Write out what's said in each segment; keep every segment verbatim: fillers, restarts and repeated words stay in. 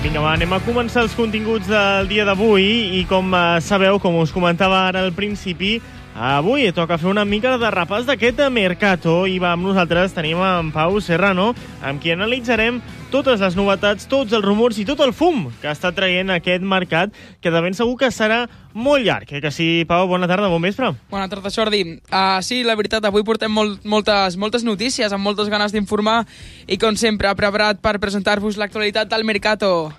Vinga, va, anem a començar els continguts del dia d'avui i com sabeu, com us comentava ara al principi, avui toca fer una mica de repàs d'aquest Mercato i va, amb nosaltres tenim en Pau Serrano, amb qui analitzarem totes les novetats, tots els rumors i tot el fum que està traient aquest mercat, que de ben segur que serà molt llarg. Eh que sí, Pau? Bona tarda, bon vespre. Bona tarda, Jordi. Uh, sí, la veritat, avui portem molt, moltes, moltes notícies, amb moltes ganes d'informar i, com sempre, preparat per presentar-vos l'actualitat del Mercato.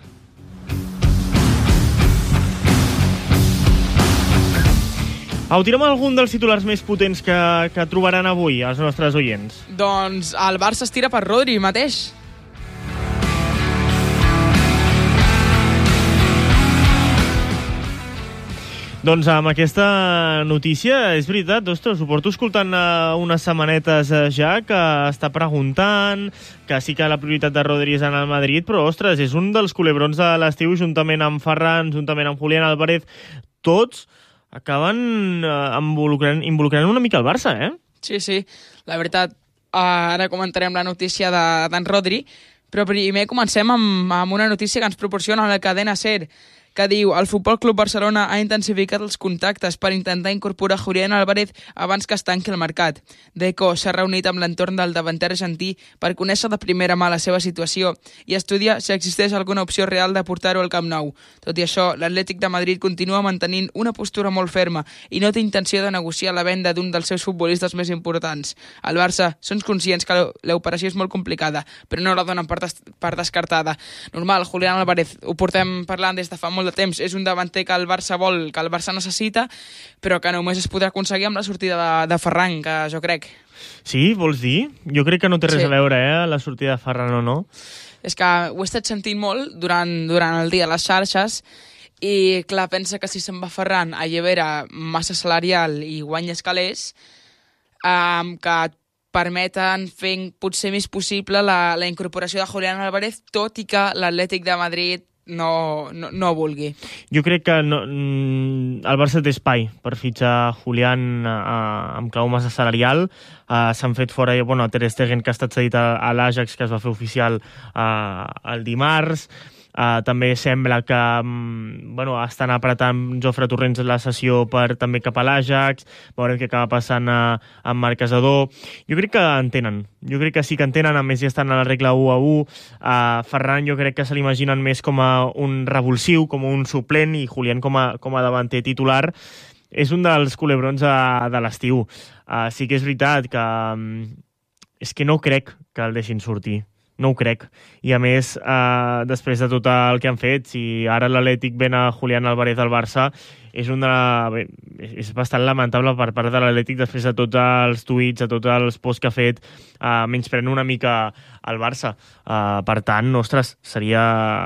Au, tira'm algun dels titulars més potents que, que trobaran avui els nostres oients. Doncs el Barça es tira per Rodri mateix. Doncs amb aquesta notícia, és veritat, ostres, ho porto escoltant uh, unes setmanetes uh, ja, que està preguntant, que sí que la prioritat de Rodri és anar al Madrid, però, ostres, és un dels culebrons de l'estiu, juntament amb Ferran, juntament amb Julián Álvarez, tots acaben uh, involucrant, involucrant una mica el Barça, eh? Sí, sí, la veritat, uh, ara comentarem la notícia de, d'en Rodri, però primer comencem amb, amb una notícia que ens proporciona la cadena SER, que diu: el Futbol Club Barcelona ha intensificat els contactes per intentar incorporar Julián Álvarez abans que es tanqui el mercat. Deco s'ha reunit amb l'entorn del davanter argentí per conèixer de primera mà la seva situació i estudiar si existeix alguna opció real de portar-ho al Camp Nou. Tot i això, l'Atlètic de Madrid continua mantenint una postura molt ferma i no té intenció de negociar la venda d'un dels seus futbolistes més importants. El Barça són conscients que l'operació és molt complicada, però no la donen per, des per descartada. Normal, Julián Álvarez, ho portem parlant des de fa molt de temps, és un davanter que el Barça vol, que el Barça necessita, però que només es podrà aconseguir amb la sortida de, de Ferran, que jo crec. Sí, vols dir? Jo crec que no té res sí. a veure, eh, la sortida de Ferran o no. És que ho he estat sentint molt durant, durant el dia a les xarxes i, clar, pensa que si se'n va Ferran allibera massa salarial i guanyes calés, eh, que permeten fer potser més possible la, la incorporació de Julián Álvarez, tot i que l'Atlètic de Madrid no, no, no vulgui. Jo crec que no, el Barça té espai per fitxar Julián uh, amb clau massa salarial. Uh, s'han fet fora, bueno, Ter Stegen, que ha estat cedit a, a l'Ajax, que es va fer oficial uh, el dimarts. Uh, també sembla que um, bueno, estan apretant Jofre Torrents la sessió per també cap a l'Ajax. Veurem què acaba passant uh, amb Marc Casador. Jo crec que entenen, jo crec que sí que entenen, a més ja estan a la regla u a u. uh, Ferran jo crec que se l'imaginen més com a un revulsiu, com un suplent, i Julián com a, com a davanter titular. És un dels culebrons de, de l'estiu. Uh, sí que és veritat que um, és que no crec que el deixin sortir. No ho crec. I a més, eh, després de tot el que han fet, si ara l'Atlètic ven a Julián Álvarez al Barça, és, una, bé, és bastant lamentable per part de l'Atlètic, després de tots els tuits, de tots els posts que ha fet, eh, menyspreen una mica al Barça. Eh, per tant, ostres, seria...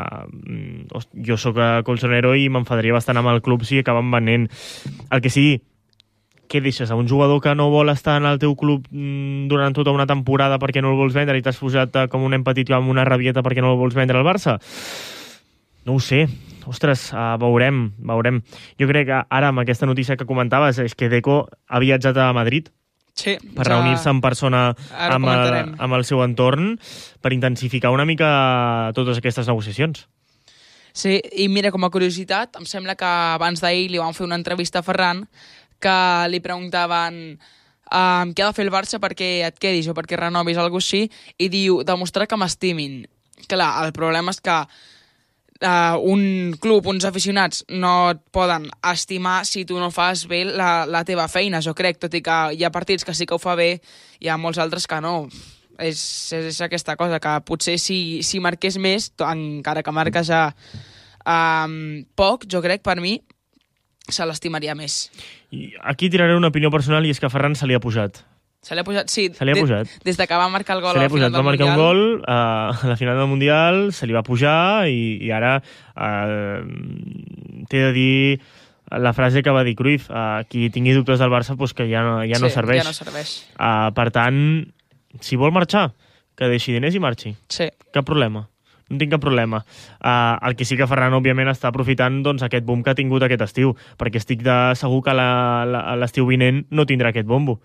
Jo sóc colchonero i m'enfadaria bastant amb el club si acaben venent. El que sigui, què deixes a un jugador que no vol estar en el teu club durant tota una temporada perquè no el vols vendre i t'has posat com un nen petit amb una rabieta perquè no el vols vendre al Barça? No ho sé. Ostres, uh, veurem, veurem. Jo crec que ara, amb aquesta notícia que comentaves, és que Deco ha viatjat a Madrid sí, per ja... reunir-se en persona amb el, amb el seu entorn per intensificar una mica totes aquestes negociacions. Sí, i mira, com a curiositat, em sembla que abans d'ahir li van fer una entrevista a Ferran que li preguntaven um, què ha de fer el Barça perquè et quedis o perquè renovis, alguna cosa així, i diu, demostrar que m'estimin. Clar, el problema és que uh, un club, uns aficionats, no et poden estimar si tu no fas bé la, la teva feina, jo crec, tot i que hi ha partits que sí que ho fa bé, hi ha molts altres que no. És, és aquesta cosa, que potser si, si marqués més, encara que marques ja um, poc, jo crec, per mi, se l'estimaria més. I aquí tiraré una opinió personal, i és que Ferran se li ha pujat. Se li ha pujat, sí. Se li ha pujat. Des, des de que va marcar el gol se li ha al final pujat, del va marcar Mundial. un gol uh, a la final del Mundial, se li va pujar i, i ara uh, t'he de dir la frase que va dir Cruyff, uh, qui tingui dubtes del Barça, pues que ja no, ja sí, no serveix. Ja no serveix. Uh, per tant, si vol marxar, que deixi diners i marxi. Sí. Cap problema. No tinc cap problema. Uh, el que sí que Ferran, òbviament, està aprofitant doncs, aquest boom que ha tingut aquest estiu, perquè estic de segur que l'estiu vinent no tindrà aquest bombo.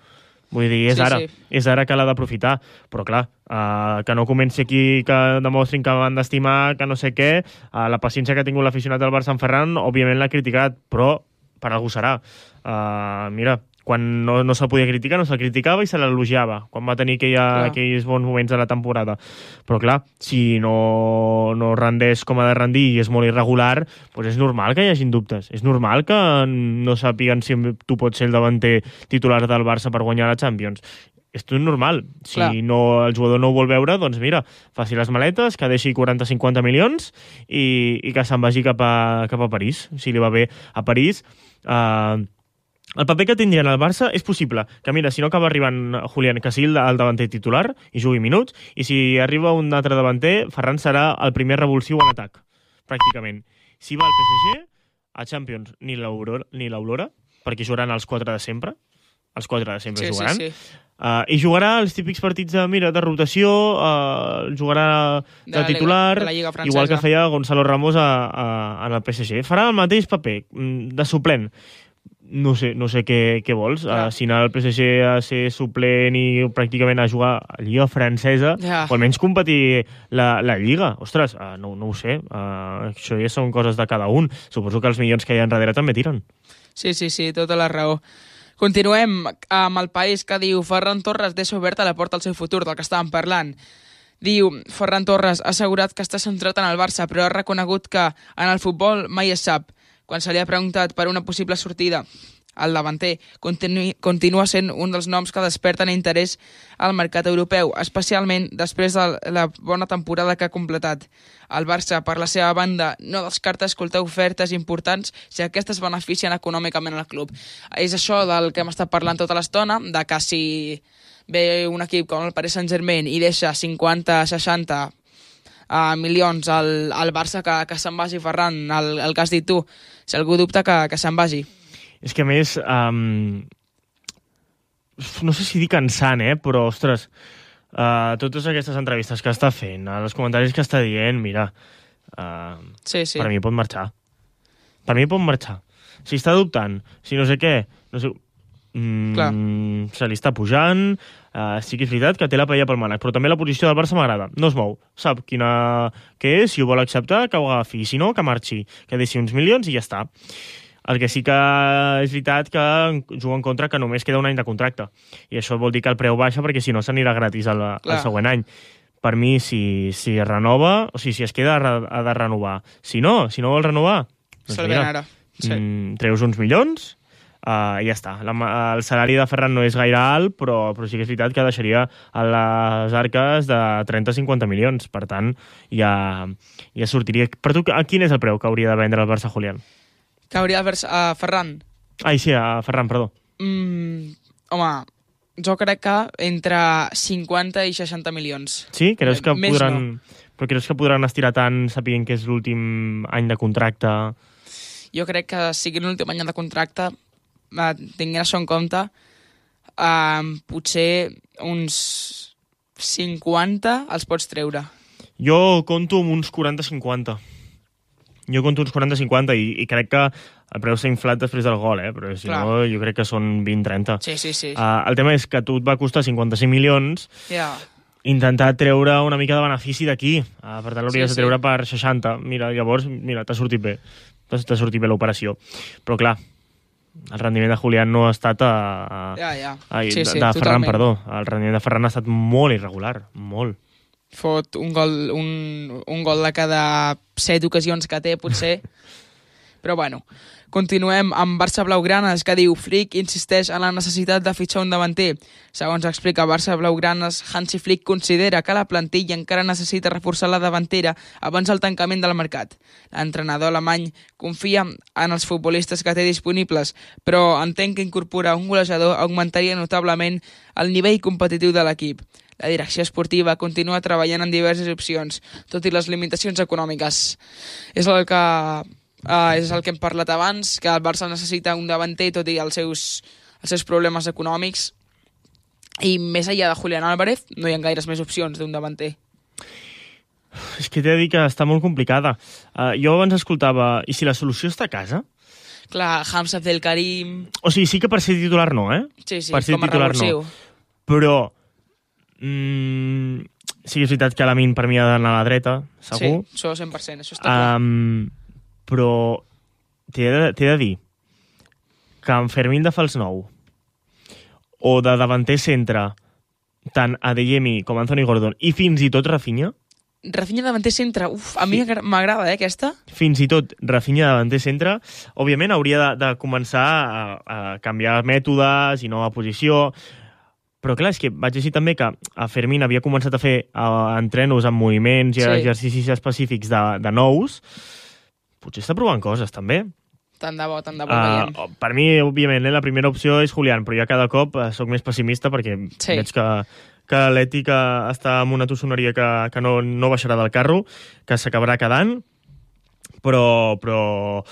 Vull dir, és Sí, ara. sí. És ara que l'ha d'aprofitar. Però, clar, uh, que no comenci aquí, que demostrin que van d'estimar, que no sé què. Uh, la paciència que ha tingut l'aficionat del Barça en Ferran, òbviament l'ha criticat, però per algú serà. Uh, mira, quan no, no se'l podia criticar, no se'l criticava i se l'elogiava, quan va tenir aquella, aquells bons moments de la temporada. Però clar, si no, no rendeix com ha de rendir i és molt irregular, doncs és normal que hi hagin dubtes. És normal que no sàpiguen si tu pots ser el davanter titular del Barça per guanyar la Champions. És tot normal. Si Clar. no, el jugador no ho vol veure, doncs mira, faci les maletes, que deixi quaranta a cinquanta milions i, i que se'n vagi cap a, cap a París. Si li va bé a París... Eh, el paper que tindrien al Barça és possible que, mira, si no acaba arribant Julián, que sigui el davanter titular i jugui minuts, i si arriba un altre davanter, Ferran serà el primer revulsiu en atac, pràcticament. Si va al P S G, a Champions ni l'Aurora, ni l'Aurora, perquè jugaran els quatre de sempre, els quatre de sempre Sí, jugaran, sí, sí. Uh, i jugarà els típics partits de, mira, de rotació, uh, jugarà de, De la titular, Lliga- de la Lliga francesa. igual que feia Gonzalo Ramos a, a, en el P S G. Farà el mateix paper, mm, de suplent. No sé, no sé què, què vols. Uh, si anar al P S G a ser suplent i pràcticament a jugar a Lliga francesa, Ja. o almenys competir la, la Lliga. Ostres, uh, no, no ho sé. Uh, això ja són coses de cada un. Suposo que els milions que hi ha enrere també tiren. Sí, sí, sí, tota la raó. Continuem amb el País, que diu Ferran Torres deixa oberta la porta al seu futur, del que estàvem parlant. Diu, Ferran Torres ha assegurat que està centrat en el Barça, però ha reconegut que en el futbol mai es sap. Quan se li ha preguntat per una possible sortida, el davanter continu continua sent un dels noms que desperten interès al mercat europeu, especialment després de la bona temporada que ha completat. El Barça, per la seva banda, no descarta escoltar ofertes importants si aquestes beneficien econòmicament al club. És això del que hem estat parlant tota l'estona, de que si ve un equip com el Paris Saint-Germain i deixa cinquanta seixanta uh, milions al, al Barça, que, que se'n vagi Ferran, el, el que has dit tu, si algú dubta que, que se'n vagi. És que, a més, um, no sé si dir cansant, eh? Però, ostres, uh, totes aquestes entrevistes que està fent, uh, els comentaris que està dient, mira, uh, sí, sí. per mi pot marxar. Per mi pot marxar. Si està dubtant, si no sé què, no sé... Mm, se li està pujant, uh, sí que és veritat que té la paella pel mànec, però també la posició del Barça m'agrada, no es mou, sap quina què és, si ho vol acceptar, que ho agafi, si no, que marxi, que deixi uns milions i ja està. El que sí que és veritat que juga en contra que només queda un any de contracte, i això vol dir que el preu baixa perquè si no s'anirà gratis el, el següent any. Per mi, si, si es renova, o sigui, si es queda ha de renovar. Si no, si no vol renovar, doncs Se'l ven ara. Sí. Mm, treus uns milions, Uh, i ja està. La, el salari de Ferran no és gaire alt, però, però sí que és veritat que deixaria a les arques de trenta a cinquanta milions. Per tant, ja, ja sortiria. Per tu, quin és el preu que hauria de vendre el Barça Julián? Que hauria de vendre a Ferran? Ai, sí, a Ferran, perdó. Mm, home, jo crec que entre cinquanta i seixanta milions. Sí? Creus que Més podran... no. Però creus que podran estirar tant sapient que és l'últim any de contracte? Jo crec que sigui l'últim any de contracte, tinguent això en compte, uh, potser uns cinquanta els pots treure. Jo conto amb uns quaranta a cinquanta. Jo conto uns quaranta a cinquanta i, i crec que el preu s'ha inflat després del gol, eh? Però si Clar. no, jo crec que són vint a trenta. Sí, sí, sí. Uh, el tema és que a tu et va costar cinquanta-cinc milions, yeah. intentar treure una mica de benefici d'aquí. Uh, per tant, l'hauries sí, de treure sí. per seixanta. Mira, llavors, mira, t'ha sortit bé. T'ha sortit bé l'operació. Però clar, el rendiment de Julián no ha estat a, a, ja, ja. Ai, Sí, de, sí, de Ferran, totalment. perdó. El rendiment de Ferran ha estat molt irregular, molt. Fot un gol, un, un gol de cada set ocasions que té, potser. Però bueno, continuem amb Barça Blaugranes, que diu Flick insisteix en la necessitat de fitxar un davanter. Segons explica Barça Blaugranes, Hansi Flick considera que la plantilla encara necessita reforçar la davantera abans del tancament del mercat. L'entrenador alemany confia en els futbolistes que té disponibles, però entén que incorporar un golejador augmentaria notablement el nivell competitiu de l'equip. La direcció esportiva continua treballant en diverses opcions, tot i les limitacions econòmiques. És el que... Uh, és el que hem parlat abans, que el Barça necessita un davanter tot i els seus, els seus problemes econòmics, i més enllà de Julián Álvarez no hi ha gaires més opcions d'un davanter. És que t'he de dir que està molt complicada. Uh, jo abans escoltava, i si la solució està a casa? Clar, Hamza del Karim... O sigui, sí que per ser titular no, eh? Sí, sí, per ser com a titular revulsiu. no. Però mm, sí que és veritat que Lamine per mi ha d'anar a la dreta, segur. Sí, això cent per cent, això està clar. Um, però t'he de, t'he de dir que en Fermín de fals nou o de davanter centre tant Adeyemi com Anthony Gordon i fins i tot Rafinha, Rafinha davanter centre, uf, a mi m'agrada, eh, aquesta. fins i tot Rafinha davanter centre, òbviament hauria de, de començar a, a canviar mètodes i nova posició, però clar, és que vaig llegir també que a Fermín havia començat a fer uh, entrenos amb moviments i Sí. exercicis específics de, de nous. Potser està provant coses, també. Tant de bo, tant de bo uh, veiem. Uh, per mi, òbviament, eh, la primera opció és Julián, però ja cada cop uh, sóc més pessimista perquè Sí. veig que, que l'Ètic està amb una tossoneria que, que no, no baixarà del carro, que s'acabarà quedant, però, però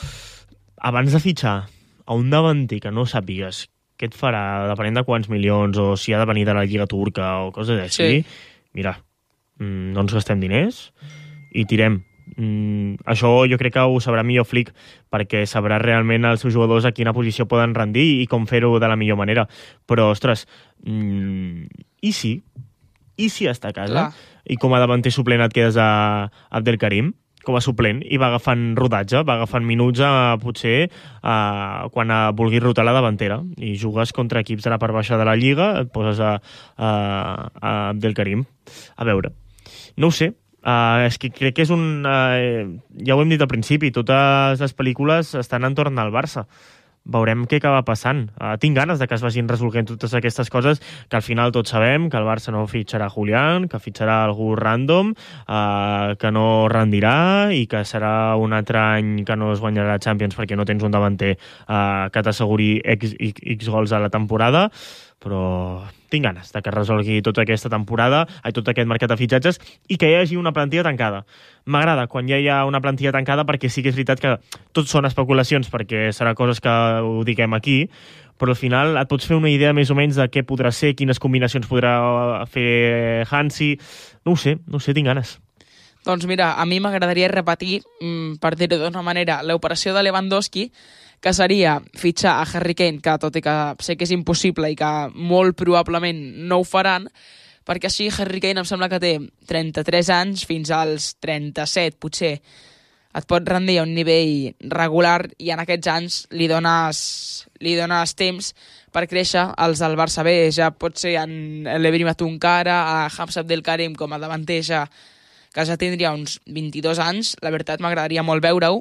abans de fitxar a un davanter que no sàpigues què et farà, depenent de quants milions, o si ha de venir de la Lliga Turca o coses així, Sí. mira, mm, no ens gastem diners i tirem. Mm, això jo crec que ho sabrà millor Flick, perquè sabrà realment els seus jugadors a quina posició poden rendir i com fer-ho de la millor manera. Però, ostres, mm, i si? I si està a casa? Clar. I com a davanter suplent et quedes a Abdel Karim, com a suplent, i va agafant rodatge, va agafant minuts a, potser a, quan a, vulguis rotar la davantera, i jugues contra equips de la part baixa de la Lliga, et poses a, a, a Abdel Karim. A veure, no ho sé. Uh, és que crec que és un... Uh, ja ho hem dit al principi, totes les pel·lícules estan entorn al Barça. Veurem què acaba passant. Uh, tinc ganes de que es vagin resolguent totes aquestes coses, que al final tots sabem que el Barça no fitxarà Julián, que fitxarà algú random, uh, que no rendirà i que serà un altre any que no es guanyarà la Champions perquè no tens un davanter uh, que t'asseguri X, X, X gols a la temporada, però tinc ganes de que resolgui tota aquesta temporada, ai, tot aquest mercat de fitxatges, i que hi hagi una plantilla tancada. M'agrada quan ja hi ha una plantilla tancada, perquè sí que és veritat que tot són especulacions, perquè serà coses que ho diguem aquí, però al final et pots fer una idea més o menys de què podrà ser, quines combinacions podrà fer Hansi. No ho sé, no ho sé, tinc ganes. Doncs mira, a mi m'agradaria repetir, mm, per dir-ho d'una manera, l'operació de Lewandowski, que seria fitxar a Harry Kane, que tot i que sé que és impossible i que molt probablement no ho faran, perquè així Harry Kane em sembla que té trenta-tres anys fins als trenta-set, potser. Et pot rendir a un nivell regular i en aquests anys li dones, li dones temps per créixer. Els del Barça B ja pot ser en l'Ebrim Tunkara, a Hamza Abdel Karim com a davanter ja, que ja tindria uns vint-i-dos anys. La veritat m'agradaria molt veure-ho,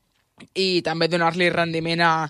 i també donar-li rendiment a,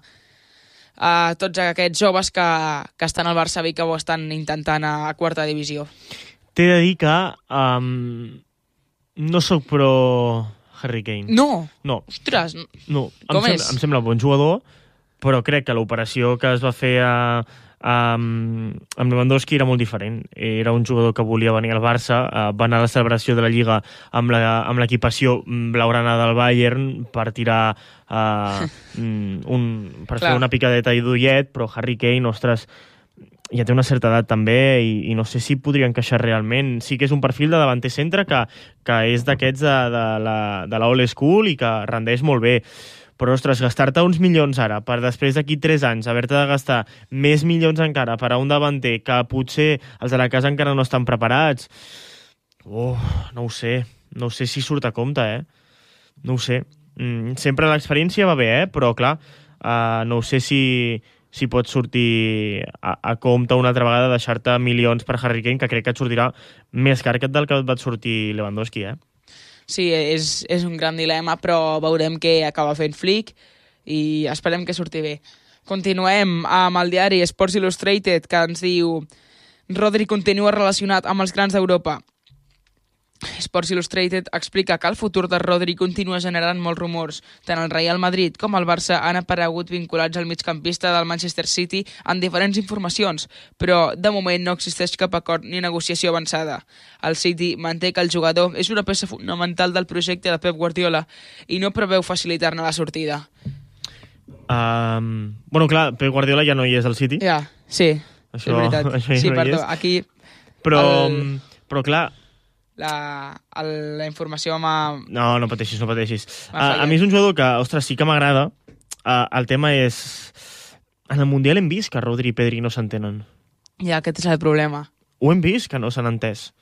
a tots aquests joves que, que estan al Barça B i que ho estan intentant a quarta divisió. T'he de dir que um, no sóc pro Harry Kane. No! No. Ostres! No. Com em és? Sembla, em sembla bon jugador, però crec que l'operació que es va fer a, a, amb Lewandowski era molt diferent. Era un jugador que volia venir al Barça, uh, va anar a la celebració de la Lliga amb la, amb l'equipació blaugrana del Bayern per tirar uh, un, per Clar. fer una picadeta i d'ullet, però Harry Kane, ostres, ja té una certa edat també i, i no sé si podria encaixar realment. Sí que és un perfil de davanter centre que, que és d'aquests de, de, la, de la old school i que rendeix molt bé. Però, ostres, gastar-te uns milions ara per després d'aquí tres anys haver-te de gastar més milions encara per a un davanter que potser els de la casa encara no estan preparats, oh, no ho sé. No sé si surt a compte, eh? No ho sé. Mm, sempre l'experiència va bé, eh? Però, clar, uh, no ho sé si, si pot sortir a, a compte una altra vegada deixar-te milions per Harry Kane, que crec que et sortirà més car que del que et va sortir Lewandowski, eh? Sí, és, és un gran dilema, però veurem què acaba fent Flick i esperem que surti bé. Continuem amb el diari Sports Illustrated, que ens diu: Rodri continua relacionat amb els grans d'Europa. Sports Illustrated explica que el futur de Rodri continua generant molts rumors. Tant el Real Madrid com el Barça han aparegut vinculats al migcampista del Manchester City en diferents informacions, però de moment no existeix cap acord ni negociació avançada. El City manté que el jugador és una peça fonamental del projecte de Pep Guardiola i no preveu facilitar-ne la sortida. Um, bueno, clar, Pep Guardiola ja no hi és al City. Ja, sí, Això- és veritat. això ja sí, no hi perdó, és. aquí Però, El- però clar, la, el, la informació m'ha... no, no pateixis, no pateixis. M'ha A, a fallat. mi és un jugador que, ostres, sí que m'agrada, uh, el tema és... En el Mundial hem vist que Rodri i Pedri no s'entenen. Ja, aquest és el problema. Ho hem vist, que no s'han entès.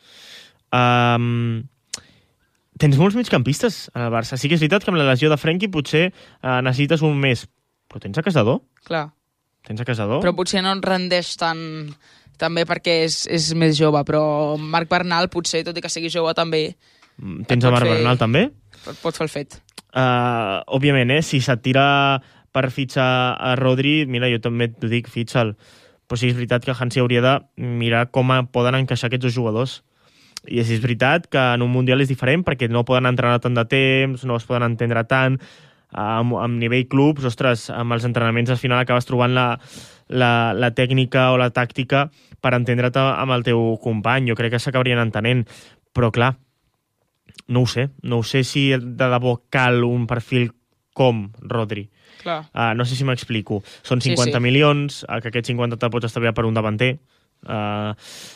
Um, tens molts migcampistes al Barça. Sí que és veritat que amb la lesió de Frenkie potser uh, necessites un mes, però tens a Casador? Clar. Tens a Casador? Però potser no et rendeix tan... també perquè és, és més jove, però Marc Bernal potser, tot i que sigui jove, també... Tens a Marc fer... Bernal, també? Pot fer el fet. Uh, òbviament, eh? Si se't tira per fitxar a Rodri, mira, jo també t'ho dic, fitxa'l. Però sí, és veritat que Hansi hauria de mirar com poden encaixar aquests dos jugadors. I és veritat que en un Mundial és diferent perquè no poden entrenar tant de temps, no es poden entendre tant. Amb, amb nivell clubs, ostres, amb els entrenaments al final acabes trobant la, la, la tècnica o la tàctica per entendre't amb el teu company. Jo crec que s'acabarien entenent. Però clar, no ho sé. No ho sé si de debò cal un perfil com Rodri. Clar. Uh, no sé si m'explico. Són cinquanta sí, sí. milions, uh, que aquests cinquanta te pots estalviar per un davanter. Uh,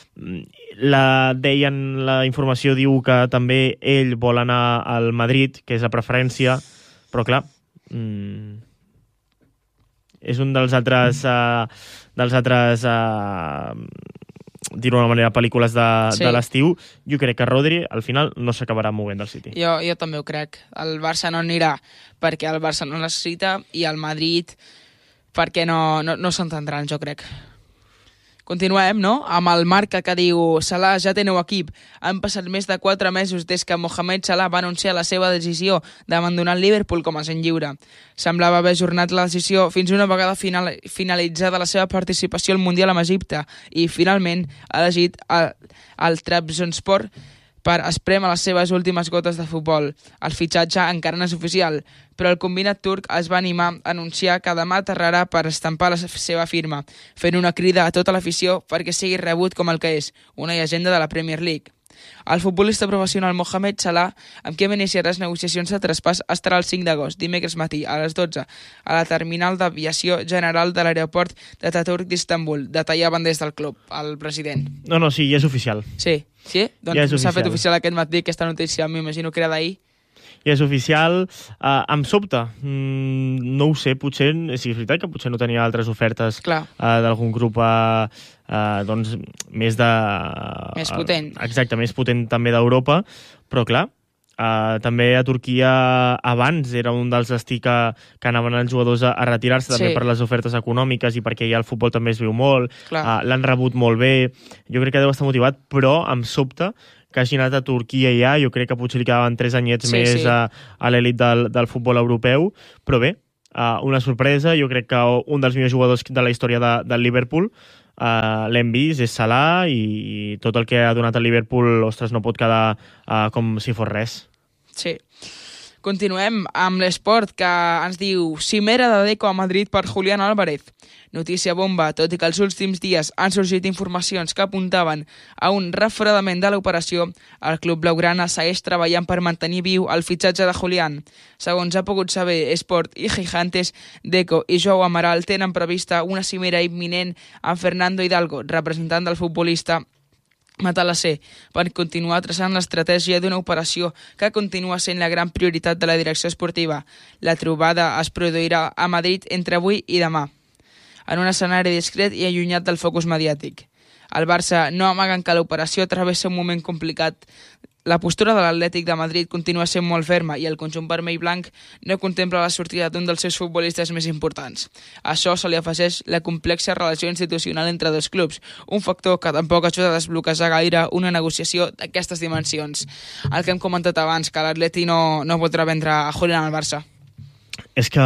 la, deien, la informació diu que també ell vol anar al Madrid, que és la preferència, però clar, mm, és un dels altres, uh, dels altres uh, dir-ho d'una manera, pel·lícules de, sí. de l'estiu. Jo crec que Rodri, al final, no s'acabarà movent del City. Jo, jo també ho crec. El Barça no anirà perquè el Barça no necessita i el Madrid perquè no, no, no s'entendran, jo crec. Continuem, no?, amb el Marca, que diu: Salah ja té nou equip. Han passat més de quatre mesos des que Mohamed Salah va anunciar la seva decisió d'abandonar el Liverpool com a agent lliure. Semblava haver ajornat la decisió fins una vegada final, finalitzada la seva participació al Mundial amb Egipte i, finalment, ha elegit el, el Trabzonspor per esprémer les seves últimes gotes de futbol. El fitxatge encara no és oficial, però el combinat turc es va animar a anunciar que demà aterrarà per estampar la seva firma, fent una crida a tota l'afició perquè sigui rebut com el que és, una llegenda de la Premier League. El futbolista professional Mohamed Salah, amb qui hem iniciat les negociacions de traspàs, estarà el cinc d'agost, dimecres matí, a les dotze, a la terminal d'aviació general de l'aeroport d'Ataturk d'Istanbul, detallaven des del club, el president. No, no, sí, ja és oficial. Sí, sí? Doncs ja s'ha fet oficial aquest matí aquesta notícia, m'imagino que era d'ahir. Ja és oficial. Uh, em sobta. Mm, no ho sé, potser... Sí, és veritat que potser no tenia altres ofertes uh, d'algun grup uh, uh, doncs, més de... Uh, més potent. Uh, exacte, més potent també d'Europa, però clar, uh, també a Turquia abans era un dels destí que, que anaven els jugadors a, a retirar-se, sí. també per les ofertes econòmiques i perquè ja el futbol també es viu molt, uh, l'han rebut molt bé, jo crec que deu estar motivat, però em sobta que hagi anat a Turquia ja, jo crec que potser li quedaven tres anyets sí, més sí. a, a l'elit del, del futbol europeu, però bé, uh, una sorpresa, jo crec que un dels millors jugadors de la història de, del Liverpool, uh, l'hem vist, és Salah, i, i tot el que ha donat el Liverpool, ostres, no pot quedar uh, com si fos res. Sí. Continuem amb l'esport, que ens diu: cimera de Deco a Madrid per Julián Álvarez. Notícia bomba, tot i que els últims dies han sorgit informacions que apuntaven a un refredament de l'operació, el club blaugrana segueix treballant per mantenir viu el fitxatge de Julián. Segons ha pogut saber Sport i Gigantes, Deco i Joao Amaral tenen prevista una cimera imminent amb Fernando Hidalgo, representant del futbolista matalasser, per continuar traçant l'estratègia d'una operació que continua sent la gran prioritat de la direcció esportiva. La trobada es produirà a Madrid entre avui i demà, en un escenari discret i allunyat del focus mediàtic. El Barça no amaguen que l'operació travessa un moment complicat. La postura de l'Atlètic de Madrid continua sent molt ferma i el conjunt vermell-blanc no contempla la sortida d'un dels seus futbolistes més importants. A això se li afegeix la complexa relació institucional entre dos clubs, un factor que tampoc ajuda a desbloquejar gaire una negociació d'aquestes dimensions. El que hem comentat abans, que l'Atlètic no, no podrà vendre a Julián al Barça. És que...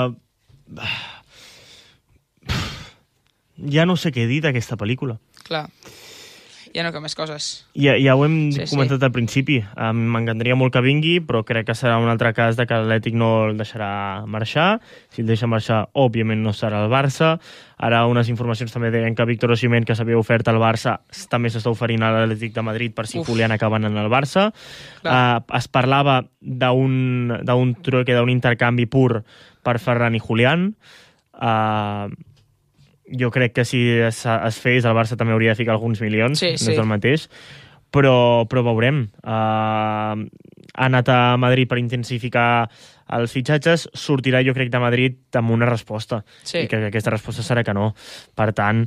ja no sé què dir d'aquesta pel·lícula. Clar. Ja no que més coses. Ja, ja ho hem sí, comentat sí. al principi. Um, M'encantaria molt que vingui, però crec que serà un altre cas de que l'Atlètic no el deixarà marxar. Si el deixa marxar, òbviament no serà el Barça. Ara unes informacions també deien que Víctor Osimhen, que s'havia ofert al Barça, també s'està oferint a l'Atlètic de Madrid per si Julián acaba anant al Barça. Uh, es parlava d'un d'un truque, d'un intercanvi pur per Ferran i Julián. Uh, jo crec que si es, es fes, el Barça també hauria de ficar alguns milions, sí, no sí. és el mateix, però, però veurem. Uh, ha anat a Madrid per intensificar els fitxatges, sortirà jo crec de Madrid amb una resposta, sí. i que aquesta resposta serà que no. Per tant,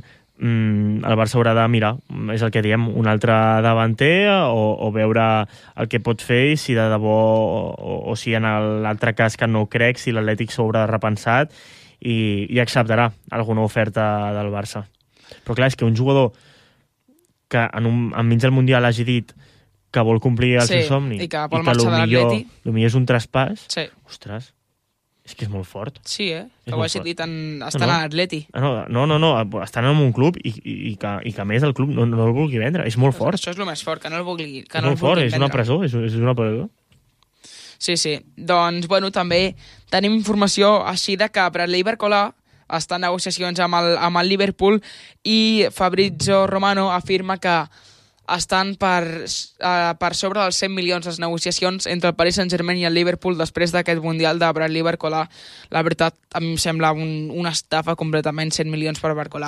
el Barça haurà de mirar, és el que diem, un altre davanter o, o veure el que pot fer i si de debò o, o si en l'altre cas que no crec, si l'Atlètic s'haurà repensat i, i acceptarà alguna oferta del Barça. Però clar, és que un jugador que en un, enmig del Mundial hagi dit que vol complir el sí, seu somni i que i vol que marxar de l'Atleti, el millor és un traspàs, sí. ostres, és que és molt fort. Sí, eh? És que ho molt hagi fort. dit en... estant No, no. a l'Atleti. Ah, no, no, no, no, estan en un club i, i, i, que, i que a més el club no, no el vulgui vendre, és molt fort. Això és el més fort, que no el vulgui, que És no el molt fort, vulguin és una vendre. presó, és, és una presó. Sí, sí. Doncs, bueno, també tenim informació així de que Bradley Barcola està en negociacions amb el, amb el Liverpool i Fabrizio Romano afirma que estan per, uh, per sobre dels cent milions les negociacions entre el Paris Saint-Germain i el Liverpool després d'aquest Mundial de Bradley Barcola. La veritat, a mi em sembla un, una estafa completament, cent milions per Barcola.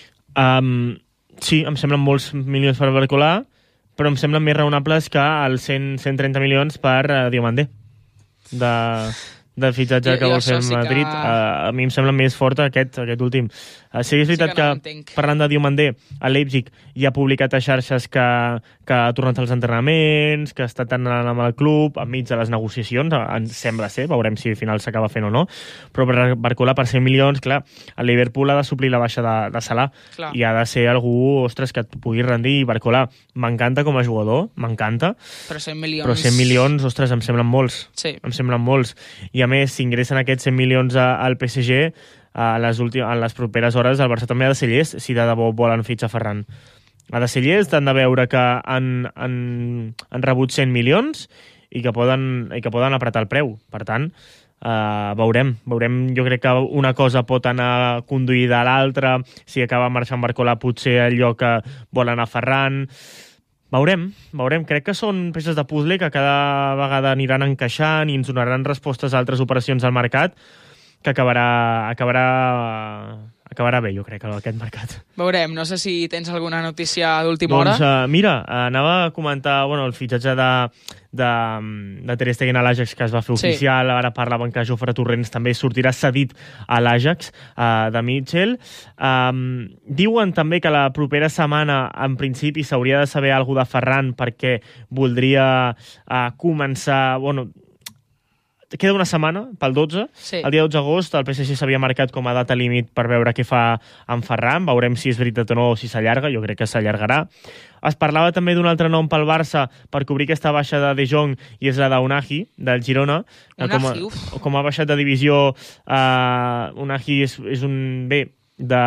Um, sí, em semblen molts milions per Barcola, però em semblen més raonables que els cent, cent trenta milions per uh, Diomandé, de, de fitxatge I- que i vol això fer el sí que- Madrid. Uh, a mi em sembla més fort aquest, aquest últim. Uh, sí, és Sí veritat que no ho que, entenc. parlant de Diomandé, el Leipzig ja ha publicat a xarxes que, que ha tornat als entrenaments, que està anant amb el club, enmig de les negociacions, ens sembla ser, veurem si al final s'acaba fent o no, però per Barcola per cent milions, clar, el Liverpool ha de suplir la baixa de, de Salah, Clar. i ha de ser algú, ostres, que et pugui rendir, i Barcola m'encanta com a jugador, m'encanta, Però cent milions... però cent milions, ostres, em semblen molts, Sí. em semblen molts, i a més, si ingressen aquests cent milions a- al P S G, a les, últim, en les properes hores el Barça també ha de ser llest si de debò volen fitxar Ferran. Ha de ser llest, han de veure que han, han, han rebut cent milions i que poden, i que poden apretar el preu. Per tant, uh, veurem. veurem. Jo crec que una cosa pot anar conduïda a l'altra. Si acaba marxant Barcola, potser el lloc que vol anar Ferran. Veurem, veurem. Crec que són peces de puzzle que cada vegada aniran encaixant i ens donaran respostes a altres operacions al mercat que acabarà, acabarà, acabarà bé, jo crec, aquest mercat. Veurem, no sé si tens alguna notícia d'última hora. Doncs uh, mira, anava a comentar bueno, el fitxatge de, de, de Ter Stegen a l'Ajax que es va fer Sí. oficial, ara parlaven que Jofre Torrents també sortirà cedit a l'Ajax uh, de Mitchell. Um, diuen també que la propera setmana en principi s'hauria de saber alguna de Ferran perquè voldria uh, començar... Bueno, queda una setmana, pel dotze. Sí. El dia dotze d'agost el P S G s'havia marcat com a data límit per veure què fa amb Ferran. Veurem si és veritat o no, o si s'allarga. Jo crec que s'allargarà. Es parlava també d'un altre nom pel Barça per cobrir aquesta baixa de De Jong i és la d'Unagi, del Girona. Unagi, com, uf. a, com ha baixat de divisió, uh, Unagi és, és un... Bé, de...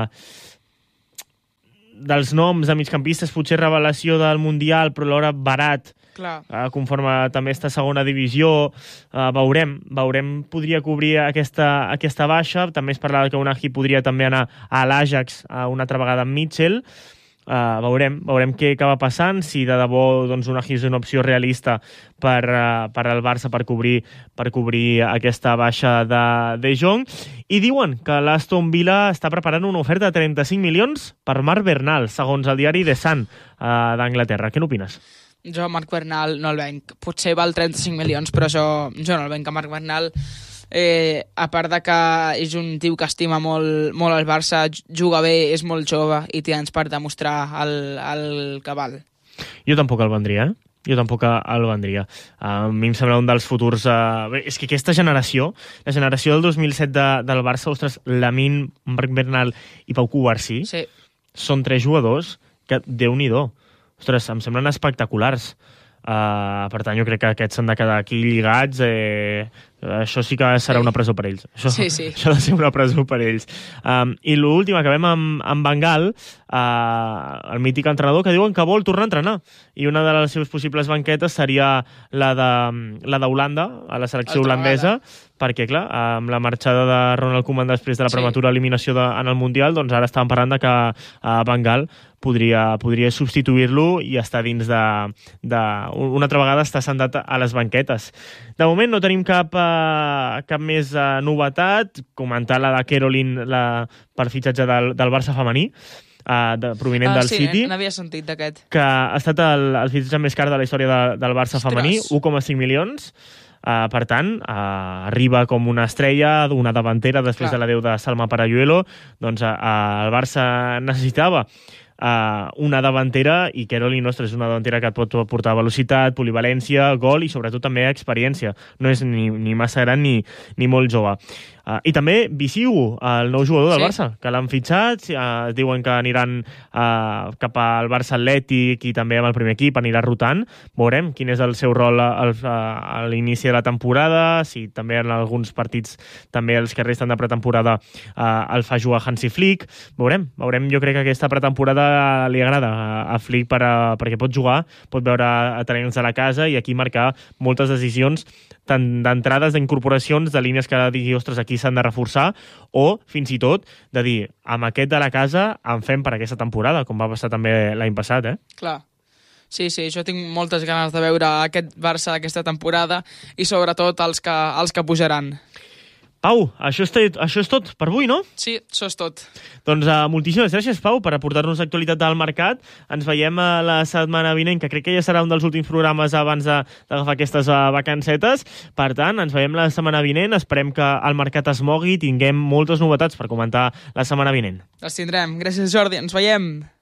dels noms de migcampistes, potser revelació del Mundial, però alhora barat, Clar. Uh, conforme també està a segona divisió, uh, veurem, veurem, podria cobrir aquesta, aquesta baixa. També es parlava que Unagi podria també anar a l'Ajax uh, una altra vegada amb Mitchell. Uh, veurem, veurem què acaba passant, si de debò doncs, Unagi és una opció realista per, uh, per al Barça per cobrir, per cobrir aquesta baixa de De Jong. I diuen que l'Aston Villa està preparant una oferta de trenta-cinc milions per Marc Bernal, segons el diari The Sun uh, d'Anglaterra. Què n'opines? Jo, Marc Bernal, no el venc. Potser val trenta-cinc milions, però jo, jo no el venc a Marc Bernal. Eh, a part de que és un tio que estima molt, molt el Barça, juga bé, és molt jove i té anys per demostrar el, el que val. Jo tampoc el vendria, eh? Jo tampoc el vendria. A mi em sembla un dels futurs... Uh... Bé, és que aquesta generació, la generació del dos mil set de, del Barça, ostres, Lamine, Marc Bernal i Pau Cubarsí, Sí. són tres jugadors que, Déu-n'hi-do, ostres, em semblen espectaculars. Uh, per tant, jo crec que aquests s'han de quedar aquí lligats. Eh, això sí que serà una presó per ells. Això, Sí, sí. això ha de ser una presó per ells. Um, I l'últim, acabem amb, amb Bengal, uh, el mític entrenador, que diuen que vol tornar a entrenar. I una de les seves possibles banquetes seria la de la d'Holanda, a la selecció Altra holandesa, vegada. perquè, clar, amb la marxada de Ronald Koeman després de la Sí. prematura eliminació de, en el Mundial, doncs ara estàvem parlant de que uh, Bengal podria, podria substituir-lo i estar dins de, de... Una altra vegada està sentat a les banquetes. De moment no tenim cap, uh, cap més uh, novetat. Comentar la de Caroline la, per fitxatge del, del Barça femení. uh, de, provinent ah, del sí, City. Sí, n'havia sentit d'aquest. Que ha estat el, el fitxatge més car de la història de, del Barça Ostres. femení, u coma cinc milions. Uh, per tant, uh, arriba com una estrella, una davantera, després Clar. de l'adeu de Salma Paralluelo. Doncs uh, el Barça necessitava Uh, una davantera, i Querol Nostra és una davantera que et pot portar velocitat, polivalència, gol i sobretot també experiència. No és ni, ni massa gran ni, ni molt jove. Uh, I també Bisiu, el nou jugador del Sí. Barça, que l'han fitxat, uh, diuen que aniran uh, cap al Barça Atlètic i també amb el primer equip, anirà rotant. Veurem quin és el seu rol al, a l'inici de la temporada, si també en alguns partits, també els que resten de pretemporada, uh, el fa jugar Hansi Flick. Veurem, veurem. Jo crec que aquesta pretemporada li agrada a, a Flick per a, perquè pot jugar, pot veure a talents de la casa i aquí marcar moltes decisions tant d'entrades, d'incorporacions, de línies que digui, ostres, aquí s'han de reforçar, o fins i tot de dir, amb aquest de la casa en fem per aquesta temporada, com va passar també l'any passat, eh? Clar. Sí, sí, jo tinc moltes ganes de veure aquest Barça d'aquesta temporada i sobretot els que, els que pujaran. Pau, això és, tot, això és tot per avui, no? Sí, això és tot. Doncs uh, moltíssimes gràcies, Pau, per aportar-nos l'actualitat del mercat. Ens veiem uh, la setmana vinent, que crec que ja serà un dels últims programes abans d'agafar aquestes uh, vacancetes. Per tant, ens veiem la setmana vinent. Esperem que el mercat es mogui i tinguem moltes novetats per comentar la setmana vinent. Les tindrem. Gràcies, Jordi. Ens veiem.